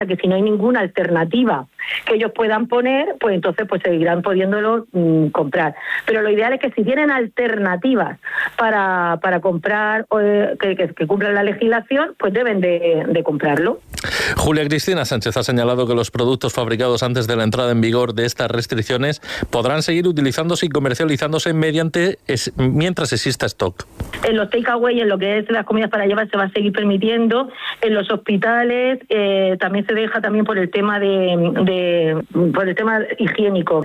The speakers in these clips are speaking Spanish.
que si no hay ninguna alternativa que ellos puedan poner, pues entonces pues seguirán pudiéndolo comprar. Pero lo ideal es que si tienen alternativas para comprar, que cumplan la legislación, pues deben de comprarlo. Julia Cristina Sánchez ha señalado que los productos fabricados antes de la entrada en vigor de estas restricciones podrán seguir utilizándose y comercializándose mientras exista stock. En los takeaway, en lo que es las comidas para llevar, se va a seguir permitiendo. En los hospitales también se deja también por el tema por el tema higiénico.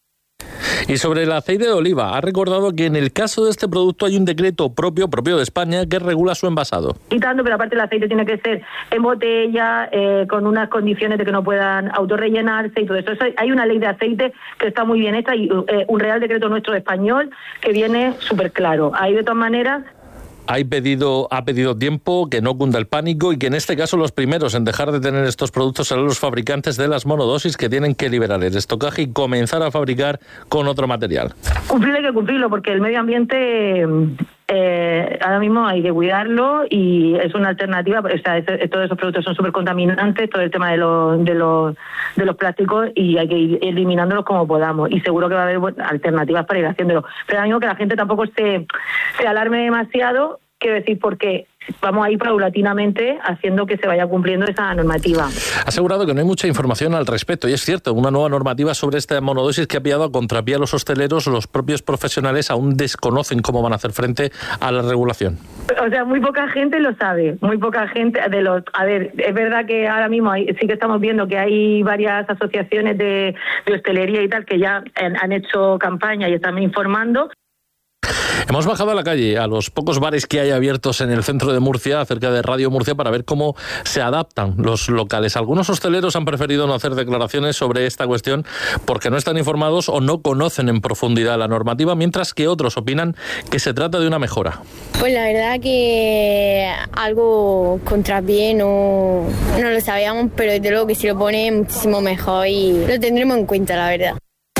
Y sobre el aceite de oliva, ha recordado que en el caso de este producto hay un decreto propio de España que regula su envasado. Pero aparte el aceite tiene que ser en botella, con unas condiciones de que no puedan autorrellenarse y todo eso. Hay una ley de aceite que está muy bien hecha y un real decreto nuestro español que viene súper claro. Ahí de todas maneras... Ha pedido tiempo, que no cunda el pánico y que en este caso los primeros en dejar de tener estos productos serán los fabricantes de las monodosis, que tienen que liberar el estocaje y comenzar a fabricar con otro material. Hay que cumplirlo porque el medio ambiente ahora mismo hay que cuidarlo y es una alternativa. O sea, todos esos productos son súper contaminantes, todo el tema de los plásticos, y hay que ir eliminándolos como podamos, y seguro que va a haber alternativas para ir haciéndolo. Pero ahora mismo que la gente tampoco se alarme demasiado, quiero decir, porque vamos a ir paulatinamente haciendo que se vaya cumpliendo esa normativa. Ha asegurado que no hay mucha información al respecto, y es cierto, una nueva normativa sobre esta monodosis que ha pillado a contrapié a los hosteleros. Los propios profesionales aún desconocen cómo van a hacer frente a la regulación. O sea, muy poca gente lo sabe, muy poca gente A ver, es verdad que ahora mismo sí que estamos viendo que hay varias asociaciones de hostelería y tal que ya han hecho campaña y están informando. Hemos bajado a la calle, a los pocos bares que hay abiertos en el centro de Murcia, cerca de Radio Murcia, para ver cómo se adaptan los locales. Algunos hosteleros han preferido no hacer declaraciones sobre esta cuestión porque no están informados o no conocen en profundidad la normativa, mientras que otros opinan que se trata de una mejora. Pues la verdad que algo contrapié no lo sabíamos, pero desde luego que se lo pone muchísimo mejor y lo tendremos en cuenta, la verdad.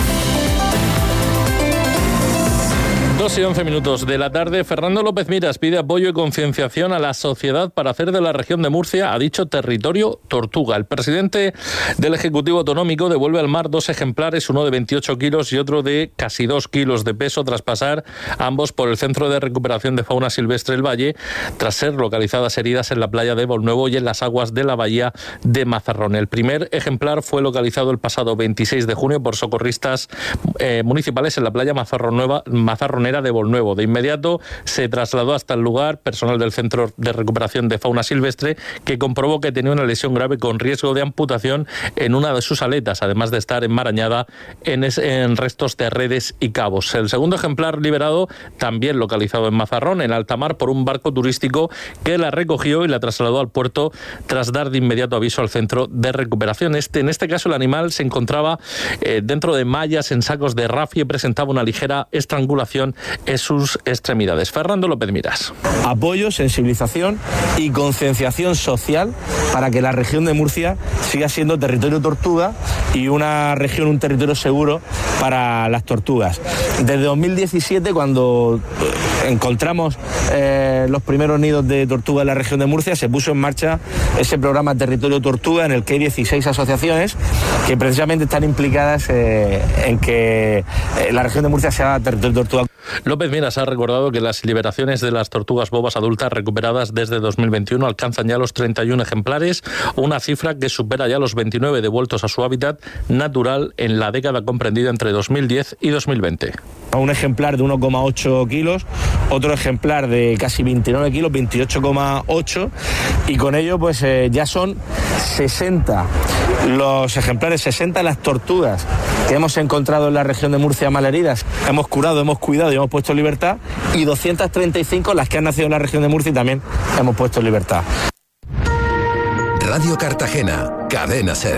2 y 11 minutos de la tarde. Fernando López Miras pide apoyo y concienciación a la sociedad para hacer de la región de Murcia, ha dicho, territorio tortuga. El presidente del Ejecutivo Autonómico devuelve al mar 2 ejemplares, uno de 28 kilos y otro de casi 2 kilos de peso, tras pasar ambos por el Centro de Recuperación de Fauna Silvestre El Valle, tras ser localizadas heridas en la playa de Bolnuevo y en las aguas de la bahía de Mazarrón. El primer ejemplar fue localizado el pasado 26 de junio por socorristas municipales en la playa mazarronera de Bolnuevo. De inmediato se trasladó hasta el lugar personal del Centro de Recuperación de Fauna Silvestre, que comprobó que tenía una lesión grave con riesgo de amputación en una de sus aletas, además de estar enmarañada en restos de redes y cabos. El segundo ejemplar liberado, también localizado en Mazarrón, en alta mar, por un barco turístico que la recogió y la trasladó al puerto tras dar de inmediato aviso al Centro de Recuperación. En este caso el animal se encontraba dentro de mallas en sacos de rafia y presentaba una ligera estrangulación en sus extremidades. Fernando López Miras. Apoyo, sensibilización y concienciación social para que la región de Murcia siga siendo territorio tortuga y una región, un territorio seguro para las tortugas. Desde 2017, cuando encontramos los primeros nidos de tortuga en la región de Murcia, se puso en marcha ese programa Territorio Tortuga, en el que hay 16 asociaciones que precisamente están implicadas en que la región de Murcia sea territorio tortuga. López Miras ha recordado que las liberaciones de las tortugas bobas adultas recuperadas desde 2021 alcanzan ya los 31 ejemplares, una cifra que supera ya los 29 devueltos a su hábitat natural en la década comprendida entre 2010 y 2020. Un ejemplar de 1,8 kilos, otro ejemplar de casi 29 kilos, 28,8, y con ello pues ya son 60 los ejemplares, 60 las tortugas que hemos encontrado en la región de Murcia malheridas, hemos curado, hemos cuidado y hemos puesto en libertad, y 235 las que han nacido en la región de Murcia y también hemos puesto en libertad. Radio Cartagena, Cadena SER.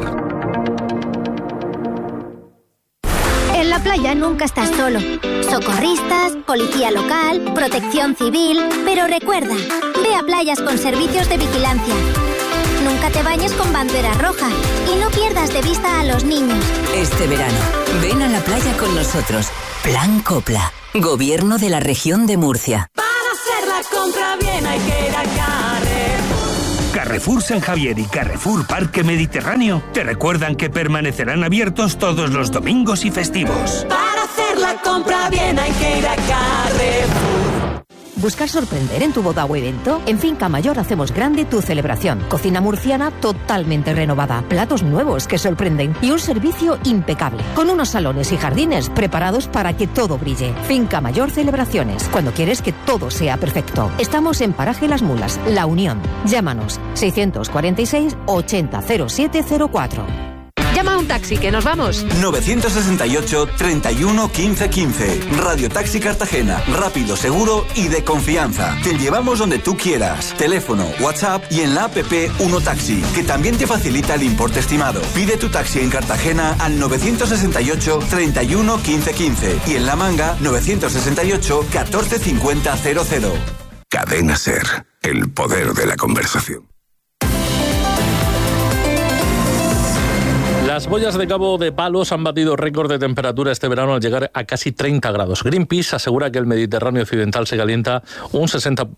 En la playa nunca estás solo. Socorristas, policía local, protección civil. Pero recuerda, ve a playas con servicios de vigilancia. Nunca te bañes con bandera roja y no pierdas de vista a los niños. Este verano, ven a la playa con nosotros. Plan Copla, Gobierno de la Región de Murcia. Para hacer la compra bien hay que ir a Carrefour. Carrefour San Javier y Carrefour Parque Mediterráneo te recuerdan que permanecerán abiertos todos los domingos y festivos. Para hacer la compra bien hay que ir a Carrefour. ¿Buscar sorprender en tu boda o evento? En Finca Mayor hacemos grande tu celebración. Cocina murciana totalmente renovada, platos nuevos que sorprenden y un servicio impecable, con unos salones y jardines preparados para que todo brille. Finca Mayor Celebraciones, cuando quieres que todo sea perfecto. Estamos en Paraje Las Mulas, La Unión. Llámanos 646 80 0704. Llama a un taxi, que nos vamos. 968 31 15 15. Radio Taxi Cartagena. Rápido, seguro y de confianza. Te llevamos donde tú quieras. Teléfono, WhatsApp y en la app Uno Taxi, que también te facilita el importe estimado. Pide tu taxi en Cartagena al 968 31 15 15 y en La Manga 968 14 50 00. Cadena SER. El poder de la conversación. Las boyas de Cabo de Palos han batido récord de temperatura este verano al llegar a casi 30 grados. Greenpeace asegura que el Mediterráneo occidental se calienta un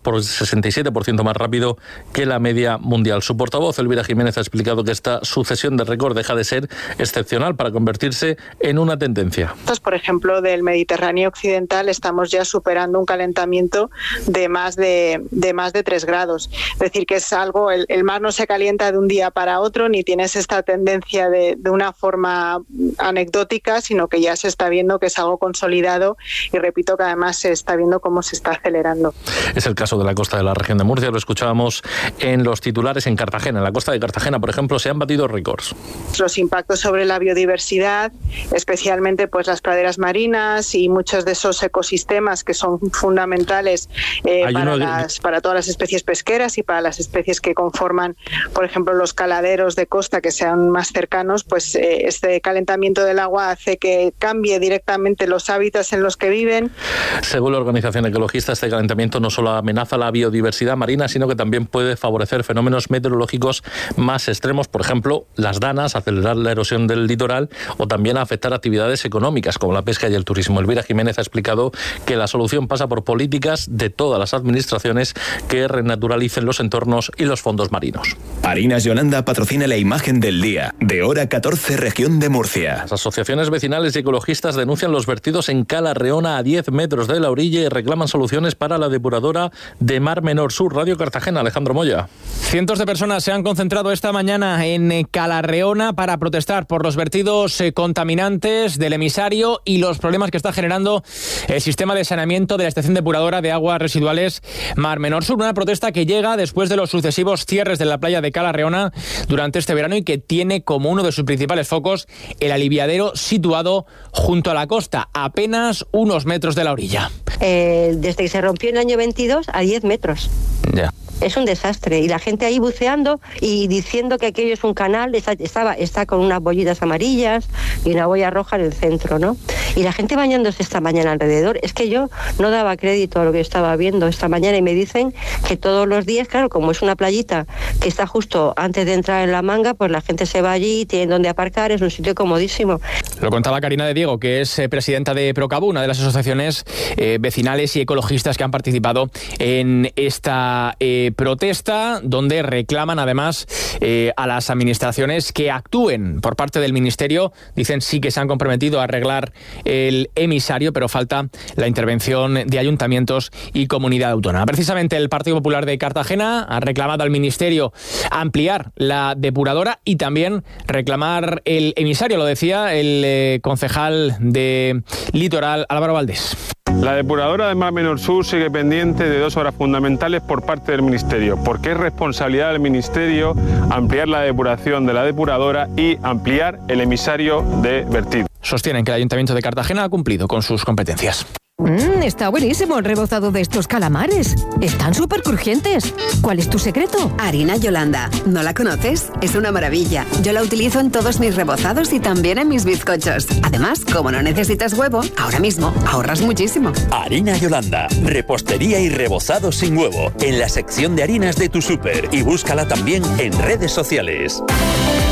67% más rápido que la media mundial. Su portavoz, Elvira Jiménez, ha explicado que esta sucesión de récord deja de ser excepcional para convertirse en una tendencia. Por ejemplo, del Mediterráneo occidental estamos ya superando un calentamiento de más de 3 grados. Es decir, que es algo, el mar no se calienta de un día para otro, ni tienes esta tendencia de una forma anecdótica, sino que ya se está viendo que es algo consolidado y repito que además se está viendo cómo se está acelerando. Es el caso de la costa de la región de Murcia, lo escuchábamos en los titulares. En Cartagena, en la costa de Cartagena, por ejemplo, se han batido récords. Los impactos sobre la biodiversidad, especialmente pues las praderas marinas y muchos de esos ecosistemas que son fundamentales para todas las especies pesqueras y para las especies que conforman, por ejemplo, los caladeros de costa que sean más cercanos, pues este calentamiento del agua hace que cambie directamente los hábitats en los que viven. Según la organización ecologista, este calentamiento no solo amenaza la biodiversidad marina, sino que también puede favorecer fenómenos meteorológicos más extremos, por ejemplo, las danas, acelerar la erosión del litoral o también afectar actividades económicas como la pesca y el turismo. Elvira Jiménez ha explicado que la solución pasa por políticas de todas las administraciones que renaturalicen los entornos y los fondos marinos. Harinas Yolanda patrocina la imagen del día de Hora 14, región de Murcia. Las asociaciones vecinales y ecologistas denuncian los vertidos en Cala Reona a 10 metros de la orilla y reclaman soluciones para la depuradora de Mar Menor Sur. Radio Cartagena, Alejandro Moya. Cientos de personas se han concentrado esta mañana en Cala Reona para protestar por los vertidos contaminantes del emisario y los problemas que está generando el sistema de saneamiento de la estación depuradora de aguas residuales Mar Menor Sur. Una protesta que llega después de los sucesivos cierres de la playa de Cala Reona durante este verano y que tiene como uno de sus principales focos el aliviadero situado junto a la costa, apenas unos metros de la orilla. Desde que se rompió en el año 22 a 10 metros. Ya. Es un desastre y la gente ahí buceando y diciendo que aquello es un canal, está con unas bollitas amarillas y una boya roja en el centro, ¿no? Y la gente bañándose esta mañana alrededor. Es que yo no daba crédito a lo que estaba viendo esta mañana y me dicen que todos los días, claro, como es una playita que está justo antes de entrar en La Manga, pues la gente se va allí, tienen donde aparcar, es un sitio comodísimo. Lo contaba Karina de Diego, que es presidenta de Procabu, una de las asociaciones vecinales y ecologistas que han participado en esta protesta, donde reclaman además a las administraciones que actúen por parte del Ministerio. Dicen sí que se han comprometido a arreglar el emisario, pero falta la intervención de ayuntamientos y comunidad autónoma. Precisamente el Partido Popular de Cartagena ha reclamado al Ministerio ampliar la depuradora y también reclamar el emisario, lo decía el concejal de Litoral, Álvaro Valdés. La depuradora de Mar Menor Sur sigue pendiente de 2 obras fundamentales por parte del Ministerio, porque es responsabilidad del Ministerio ampliar la depuración de la depuradora y ampliar el emisario de vertido. Sostienen que el Ayuntamiento de Cartagena ha cumplido con sus competencias. Está buenísimo el rebozado de estos calamares. Están súper crujientes. ¿Cuál es tu secreto? Harina Yolanda. ¿No la conoces? Es una maravilla. Yo la utilizo en todos mis rebozados y también en mis bizcochos. Además, como no necesitas huevo, ahora mismo ahorras muchísimo. Harina Yolanda. Repostería y rebozado sin huevo. En la sección de harinas de tu súper. Y búscala también en redes sociales. Hora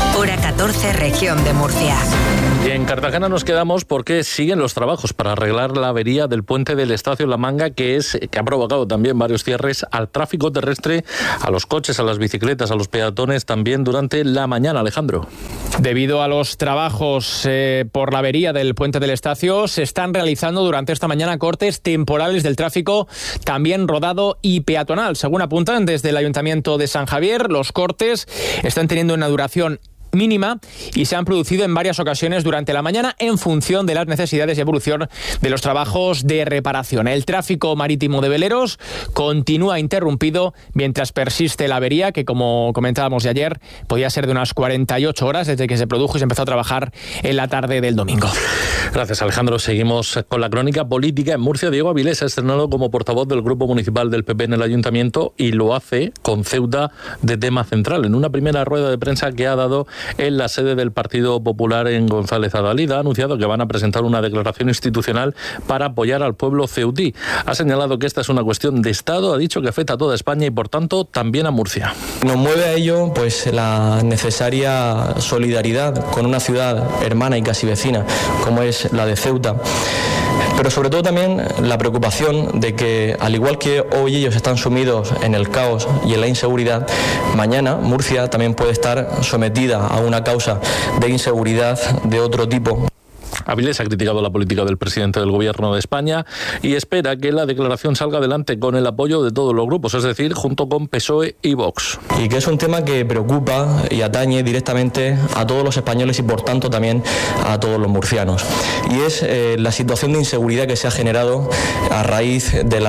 14, región de Murcia. Y en Cartagena nos quedamos porque siguen los trabajos para arreglar la avería del puente del Estacio La Manga, que ha provocado también varios cierres al tráfico terrestre, a los coches, a las bicicletas, a los peatones también durante la mañana. Alejandro. Debido a los trabajos por la avería del puente del Estacio, se están realizando durante esta mañana cortes temporales del tráfico, también rodado y peatonal. Según apuntan desde el Ayuntamiento de San Javier, los cortes están teniendo una duración mínima y se han producido en varias ocasiones durante la mañana en función de las necesidades y evolución de los trabajos de reparación. El tráfico marítimo de veleros continúa interrumpido mientras persiste la avería, que, como comentábamos de ayer, podía ser de unas 48 horas desde que se produjo y se empezó a trabajar en la tarde del domingo. Gracias, Alejandro. Seguimos con la crónica política. En Murcia, Diego Avilés ha estrenado como portavoz del Grupo Municipal del PP en el Ayuntamiento y lo hace con Ceuta de tema central. En una primera rueda de prensa que ha dado en la sede del Partido Popular en González Adalid, ha anunciado que van a presentar una declaración institucional para apoyar al pueblo ceutí. Ha señalado que esta es una cuestión de Estado, ha dicho que afecta a toda España y, por tanto, también a Murcia. Nos mueve a ello pues la necesaria solidaridad con una ciudad hermana y casi vecina como es la de Ceuta, pero sobre todo también la preocupación de que, al igual que hoy ellos están sumidos en el caos y en la inseguridad, mañana Murcia también puede estar sometida a una causa de inseguridad de otro tipo. Avilés ha criticado la política del presidente del Gobierno de España y espera que la declaración salga adelante con el apoyo de todos los grupos, es decir, junto con PSOE y Vox. Y que es un tema que preocupa y atañe directamente a todos los españoles y, por tanto, también a todos los murcianos. Y es la situación de inseguridad que se ha generado a raíz de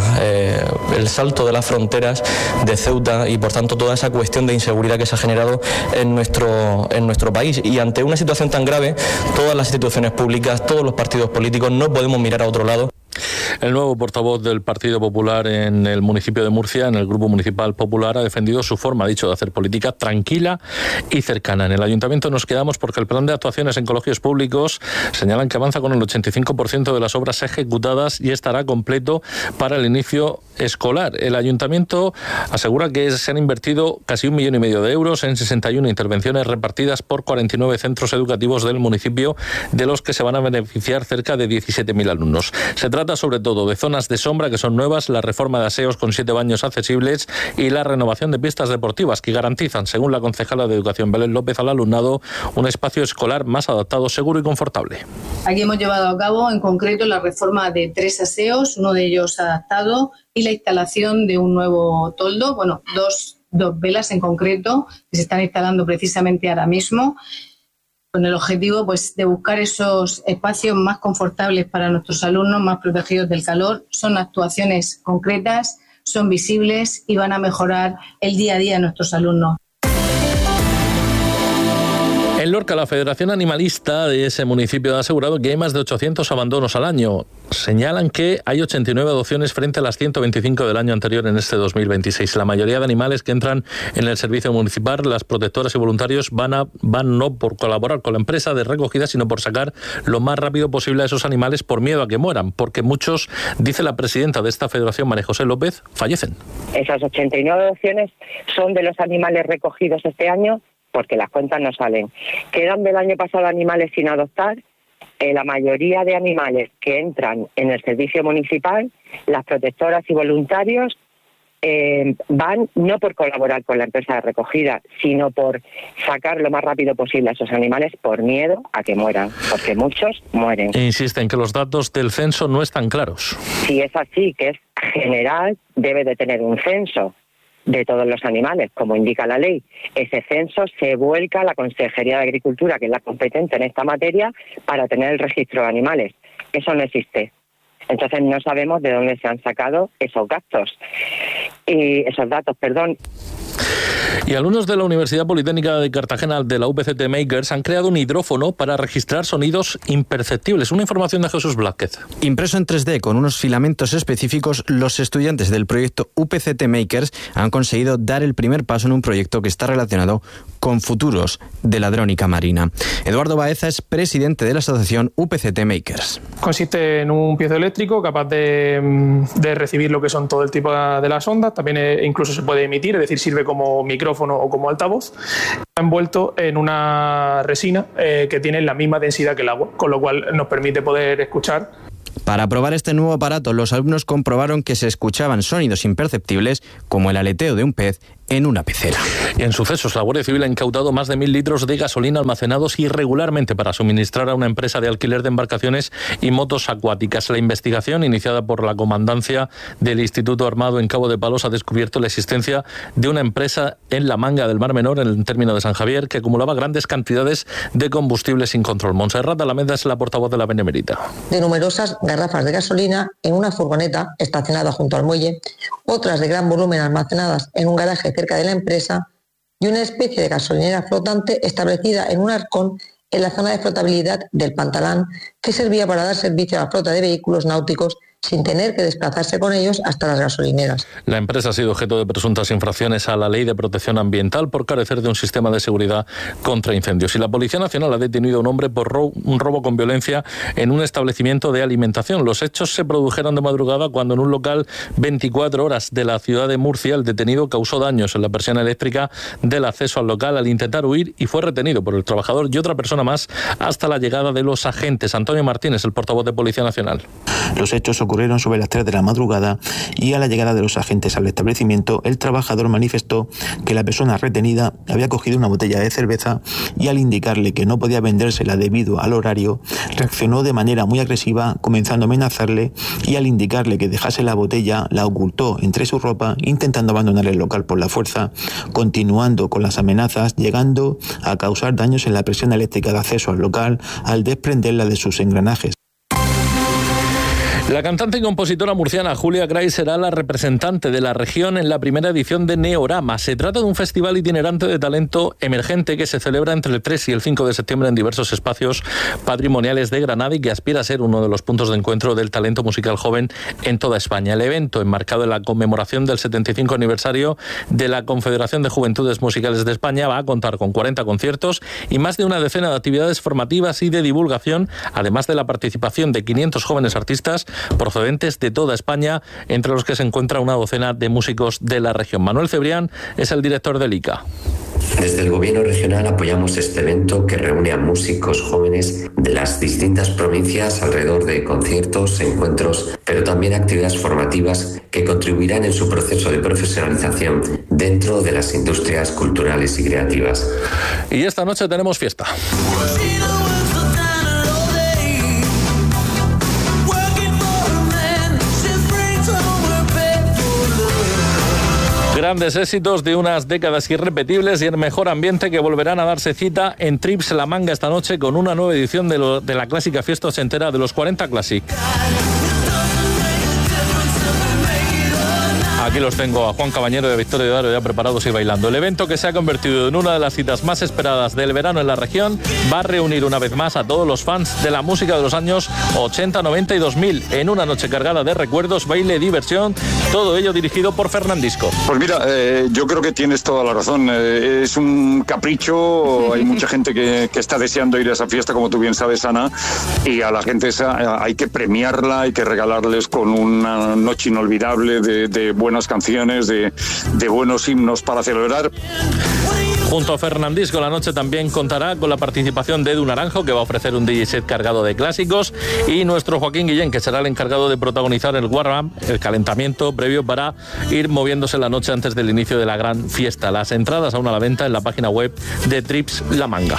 el salto de las fronteras de Ceuta y, por tanto, toda esa cuestión de inseguridad que se ha generado en nuestro país. Y ante una situación tan grave, todas las instituciones públicas, todos los partidos políticos, no podemos mirar a otro lado. El nuevo portavoz del Partido Popular en el municipio de Murcia, en el Grupo Municipal Popular, ha defendido su forma, ha dicho, de hacer política tranquila y cercana. En el Ayuntamiento nos quedamos porque el plan de actuaciones en colegios públicos señalan que avanza con el 85% de las obras ejecutadas y estará completo para el inicio escolar. El Ayuntamiento asegura que se han invertido casi 1,5 millones de euros en 61 intervenciones repartidas por 49 centros educativos del municipio, de los que se van a beneficiar cerca de 17.000 alumnos. Se trata sobre todo de zonas de sombra que son nuevas, la reforma de aseos con 7 baños accesibles y la renovación de pistas deportivas que garantizan, según la concejala de Educación Belén López, al alumnado un espacio escolar más adaptado, seguro y confortable. Aquí hemos llevado a cabo en concreto la reforma de 3 aseos, uno de ellos adaptado, y la instalación de un nuevo toldo, dos velas en concreto que se están instalando precisamente ahora mismo, con el objetivo de buscar esos espacios más confortables para nuestros alumnos, más protegidos del calor. Son actuaciones concretas, son visibles y van a mejorar el día a día de nuestros alumnos. En Lorca, la Federación Animalista de ese municipio ha asegurado que hay más de 800 abandonos al año. Señalan que hay 89 adopciones frente a las 125 del año anterior en este 2026. La mayoría de animales que entran en el servicio municipal, las protectoras y voluntarios van no por colaborar con la empresa de recogida, sino por sacar lo más rápido posible a esos animales por miedo a que mueran, porque muchos, dice la presidenta de esta federación, María José López, fallecen. Esas 89 adopciones son de los animales recogidos este año, porque las cuentas no salen. Quedan del año pasado animales sin adoptar. La mayoría de animales que entran en el servicio municipal, las protectoras y voluntarios, van no por colaborar con la empresa de recogida, sino por sacar lo más rápido posible a esos animales por miedo a que mueran, porque muchos mueren. E insisten que los datos del censo no están claros. Si es así, que es general, debe de tener un censo de todos los animales, como indica la ley. Ese censo se vuelca a la Consejería de Agricultura, que es la competente en esta materia, para tener el registro de animales. Eso no existe. Entonces no sabemos de dónde se han sacado esos datos. Y alumnos de la Universidad Politécnica de Cartagena, de la UPCT Makers, han creado un hidrófono para registrar sonidos imperceptibles. Una información de Jesús Blázquez. Impreso en 3D con unos filamentos específicos, los estudiantes del proyecto UPCT Makers han conseguido dar el primer paso en un proyecto que está relacionado con futuros de la drónica marina. Eduardo Baeza es presidente de la asociación UPCT Makers. Consiste en un piezoeléctrico capaz de recibir lo que son todo el tipo de las ondas, también incluso se puede emitir, es decir, sirve como micrófono micrófono o como altavoz, está envuelto en una resina que tiene la misma densidad que el agua, con lo cual nos permite poder escuchar. Para probar este nuevo aparato, los alumnos comprobaron que se escuchaban sonidos imperceptibles, como el aleteo de un pez en una pecera. Y en sucesos, la Guardia Civil ha incautado más de 1.000 litros de gasolina almacenados irregularmente para suministrar a una empresa de alquiler de embarcaciones y motos acuáticas. La investigación, iniciada por la comandancia del Instituto Armado en Cabo de Palos, ha descubierto la existencia de una empresa en la Manga del Mar Menor, en el término de San Javier, que acumulaba grandes cantidades de combustible sin control. Montserrat Alameda es la portavoz de la Benemérita. De numerosas garrafas de gasolina en una furgoneta estacionada junto al muelle, otras de gran volumen almacenadas en un garaje cerca de la empresa y una especie de gasolinera flotante establecida en un arcón en la zona de flotabilidad del Pantalán, que servía para dar servicio a la flota de vehículos náuticos sin tener que desplazarse con ellos hasta las gasolineras. La empresa ha sido objeto de presuntas infracciones a la Ley de Protección Ambiental por carecer de un sistema de seguridad contra incendios. Y la Policía Nacional ha detenido a un hombre por un robo con violencia en un establecimiento de alimentación. Los hechos se produjeron de madrugada cuando en un local 24 horas de la ciudad de Murcia el detenido causó daños en la persiana eléctrica del acceso al local al intentar huir y fue retenido por el trabajador y otra persona más hasta la llegada de los agentes. Antonio Martínez, el portavoz de Policía Nacional. Los hechos ocurrieron sobre las 3 de la madrugada y a la llegada de los agentes al establecimiento, el trabajador manifestó que la persona retenida había cogido una botella de cerveza y al indicarle que no podía vendérsela debido al horario, reaccionó de manera muy agresiva, comenzando a amenazarle y al indicarle que dejase la botella, la ocultó entre su ropa, intentando abandonar el local por la fuerza, continuando con las amenazas, llegando a causar daños en la presión eléctrica de acceso al local al desprenderla de sus engranajes. La cantante y compositora murciana Julia Gray será la representante de la región en la primera edición de Neorama. Se trata de un festival itinerante de talento emergente que se celebra entre el 3 y el 5 de septiembre en diversos espacios patrimoniales de Granada y que aspira a ser uno de los puntos de encuentro del talento musical joven en toda España. El evento, enmarcado en la conmemoración del 75 aniversario de la Confederación de Juventudes Musicales de España, va a contar con 40 conciertos y más de una decena de actividades formativas y de divulgación, además de la participación de 500 jóvenes artistas procedentes de toda España, entre los que se encuentra una docena de músicos de la región. Manuel Cebrián es el director del ICA. Desde el Gobierno regional apoyamos este evento que reúne a músicos jóvenes de las distintas provincias alrededor de conciertos, encuentros, pero también actividades formativas que contribuirán en su proceso de profesionalización dentro de las industrias culturales y creativas. Y esta noche tenemos fiesta. Grandes éxitos de unas décadas irrepetibles y el mejor ambiente que volverán a darse cita en Trips La Manga esta noche con una nueva edición de la clásica fiesta ochentera de los 40 Classic. Aquí los tengo a Juan Cabañero de Victoria de Daro ya preparados y bailando. El evento, que se ha convertido en una de las citas más esperadas del verano en la región, va a reunir una vez más a todos los fans de la música de los años 80, 90 y 2000 en una noche cargada de recuerdos, baile y diversión, todo ello dirigido por Fernandisco. Pues mira, yo creo que tienes toda la razón. Es un capricho, hay mucha gente que está deseando ir a esa fiesta, como tú bien sabes, Ana, y a la gente esa hay que premiarla, hay que regalarles con una noche inolvidable de buenas canciones, de buenos himnos para celebrar. Junto a Fernandisco, la noche también contará con la participación de Edu Naranjo, que va a ofrecer un DJ set cargado de clásicos, y nuestro Joaquín Guillén, que será el encargado de protagonizar el warm-up, el calentamiento previo para ir moviéndose la noche antes del inicio de la gran fiesta. Las entradas aún a la venta en la página web de Trips La Manga.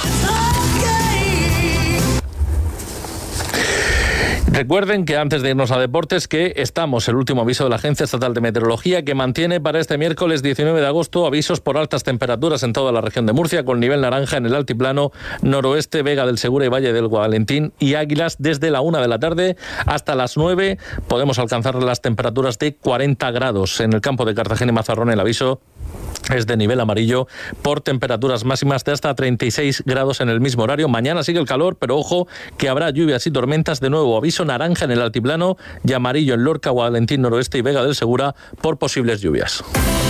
Recuerden que antes de irnos a deportes, que estamos, el último aviso de la Agencia Estatal de Meteorología, que mantiene para este miércoles 19 de agosto avisos por altas temperaturas en toda la región de Murcia, con nivel naranja en el altiplano noroeste, Vega del Segura y Valle del Guadalentín y Águilas. Desde la 1 de la tarde hasta las 9 podemos alcanzar las temperaturas de 40 grados. En el campo de Cartagena y Mazarrón el aviso es de nivel amarillo por temperaturas máximas de hasta 36 grados en el mismo horario. Mañana sigue el calor, pero ojo que habrá lluvias y tormentas. De nuevo, aviso naranja en el altiplano y amarillo en Lorca, Guadalentín noroeste y Vega del Segura por posibles lluvias.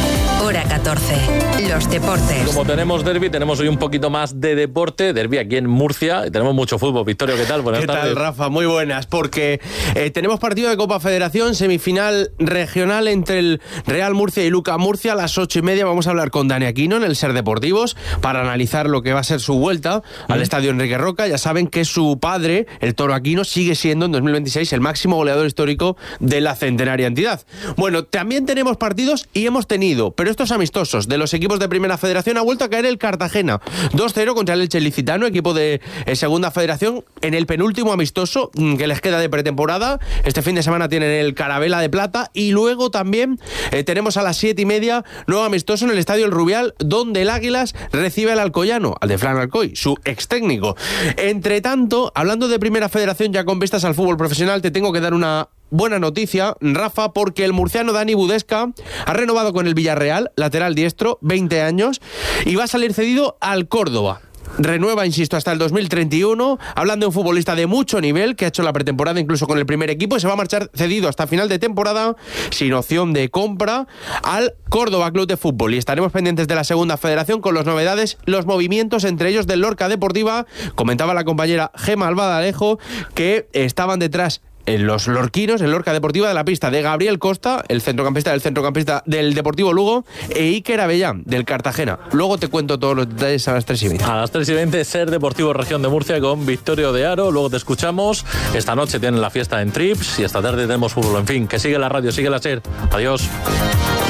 Hora 14. Los deportes. Como tenemos derbi, tenemos hoy un poquito más de deporte. Derbi aquí en Murcia y tenemos mucho fútbol. Victorio, ¿qué tal? Buenas tardes. ¿Qué tal, Rafa? Muy buenas, porque tenemos partido de Copa Federación, semifinal regional entre el Real Murcia y Luca Murcia. A las 8:30 vamos a hablar con Dani Aquino en el Ser Deportivos para analizar lo que va a ser su vuelta al Estadio Enrique Roca. Ya saben que su padre, el Toro Aquino, sigue siendo en 2026 el máximo goleador histórico de la centenaria entidad. Bueno, también tenemos partidos y hemos tenido, pero estos amistosos de los equipos de Primera Federación. Ha vuelto a caer el Cartagena 2-0 contra el Elche Licitano, equipo de Segunda Federación, en el penúltimo amistoso que les queda de pretemporada. Este fin de semana tienen el Carabela de Plata y luego también tenemos a las 7:30 nuevo amistoso en el Estadio El Rubial, donde el Águilas recibe al Alcoyano, al de Fran Alcoy, su ex técnico. Entre tanto, hablando de Primera Federación, ya con vistas al fútbol profesional, te tengo que dar una buena noticia, Rafa, porque el murciano Dani Budesca ha renovado con el Villarreal, lateral diestro, 20 años, y va a salir cedido al Córdoba. Renueva, insisto, hasta el 2031. Hablan de un futbolista de mucho nivel que ha hecho la pretemporada incluso con el primer equipo y se va a marchar cedido hasta final de temporada sin opción de compra al Córdoba Club de Fútbol. Y estaremos pendientes de la Segunda Federación con las novedades, los movimientos, entre ellos del Lorca Deportiva. Comentaba la compañera Gema Albadalejo que estaban detrás los lorquinos, el Lorca Deportiva, de la pista de Gabriel Costa, el centrocampista del Deportivo Lugo, e Iker Avellán, del Cartagena. Luego te cuento todos los detalles a las 3:20. A las 3:20, Ser Deportivo Región de Murcia con Victorio de Aro. Luego te escuchamos. Esta noche tienen la fiesta en Trips y esta tarde tenemos fútbol. En fin, que sigue la radio, sigue la Ser. Adiós.